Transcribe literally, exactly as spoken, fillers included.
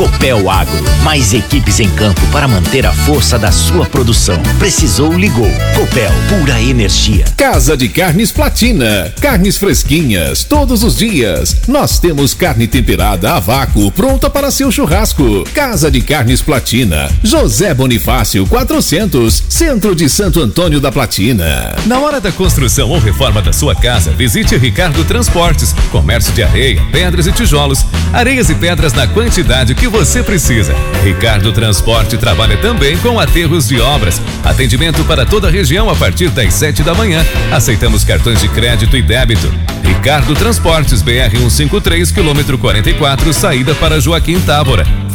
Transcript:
Copel Agro, mais equipes em campo para manter a força da sua produção. Precisou, ligou. Copel, pura energia. Casa de Carnes Platina, carnes fresquinhas todos os dias. Nós temos carne temperada a vácuo, pronta para seu churrasco. Casa de Carnes Platina, José Bonifácio quatrocentos, Centro de Santo Antônio da Platina. Na hora da construção ou reforma da sua casa, visite Ricardo Transportes, comércio de areia, pedras e tijolos, areias e pedras na quantidade que você precisa. Ricardo Transporte trabalha também com aterros de obras. Atendimento para toda a região a partir das sete da manhã. Aceitamos cartões de crédito e débito. Ricardo Transportes, B R cento e cinquenta e três, quilômetro quarenta e quatro, saída para Joaquim Távora.